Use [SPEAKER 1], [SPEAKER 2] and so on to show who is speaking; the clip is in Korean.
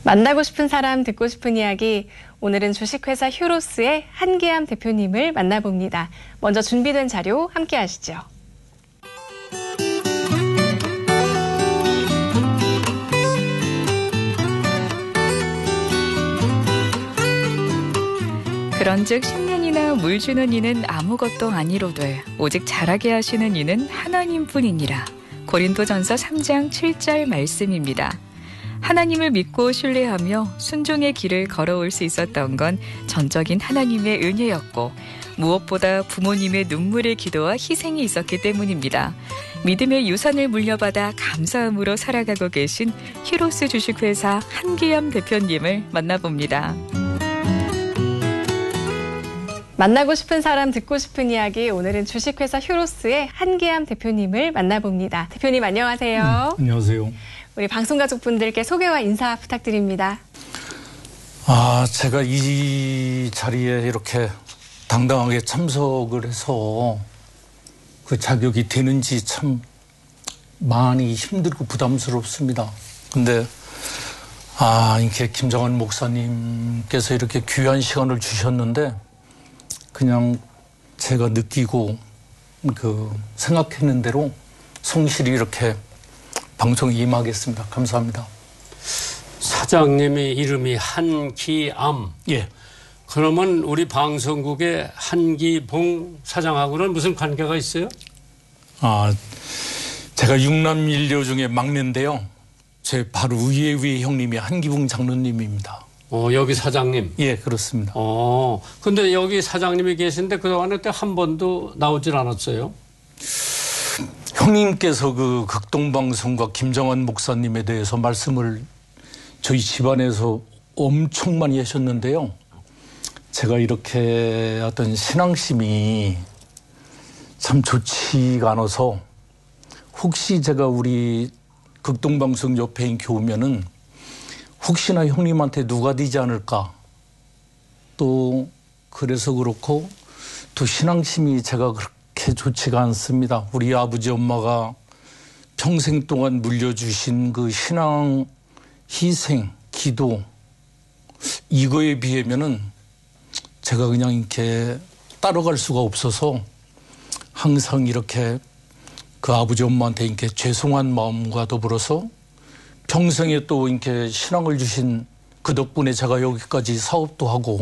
[SPEAKER 1] 만나고 싶은 사람, 듣고 싶은 이야기. 오늘은 주식회사 휴로스의 한기암 대표님을 만나봅니다. 먼저 준비된 자료 함께 하시죠.
[SPEAKER 2] 그런즉 10년이나 물 주는 이는 아무것도 아니로되 오직 자라게 하시는 이는 하나님뿐이니라. 고린도전서 3장 7절 말씀입니다. 하나님을 믿고 신뢰하며 순종의 길을 걸어올 수 있었던 건 전적인 하나님의 은혜였고 무엇보다 부모님의 눈물의 기도와 희생이 있었기 때문입니다. 믿음의 유산을 물려받아 감사함으로 살아가고 계신 휴로스 주식회사 한기암 대표님을 만나봅니다.
[SPEAKER 1] 만나고 싶은 사람, 듣고 싶은 이야기. 오늘은 주식회사 휴로스의 한기암 대표님을 만나봅니다. 대표님 안녕하세요.
[SPEAKER 3] 안녕하세요.
[SPEAKER 1] 우리 방송가족분들께 소개와 인사 부탁드립니다.
[SPEAKER 3] 제가 이 자리에 이렇게 당당하게 참석을 해서 그 자격이 되는지 참 많이 힘들고 부담스럽습니다. 근데 이렇게 김정환 목사님께서 이렇게 귀한 시간을 주셨는데 그냥 제가 느끼고 생각했는 대로 성실히 이렇게 방송에 임하겠습니다. 감사합니다.
[SPEAKER 4] 사장님의 이름이 한기암.
[SPEAKER 3] 예.
[SPEAKER 4] 그러면 우리 방송국의 한기봉 사장하고는 무슨 관계가 있어요?
[SPEAKER 3] 제가 6남 1녀 중에 막내인데요. 제 바로 위에 형님이 한기봉 장로님입니다.
[SPEAKER 4] 여기 사장님?
[SPEAKER 3] 예, 그렇습니다.
[SPEAKER 4] 근데 여기 사장님이 계신데 그동안에 한 번도 나오질 않았어요?
[SPEAKER 3] 형님께서 그 극동방송과 김정환 목사님에 대해서 말씀을 저희 집안에서 엄청 많이 하셨는데요. 제가 이렇게 어떤 신앙심이 참 좋지가 않아서 혹시 제가 우리 극동방송 옆에 교우면은 혹시나 형님한테 누가 되지 않을까. 또 그래서 그렇고 또 신앙심이 제가 그렇게 좋지가 않습니다. 우리 아버지 엄마가 평생 동안 물려주신 그 신앙, 희생, 기도 이거에 비하면은 제가 그냥 이렇게 따라갈 수가 없어서 항상 이렇게 그 아버지 엄마한테 이렇게 죄송한 마음과 더불어서 평생에 또 이렇게 신앙을 주신 그 덕분에 제가 여기까지 사업도 하고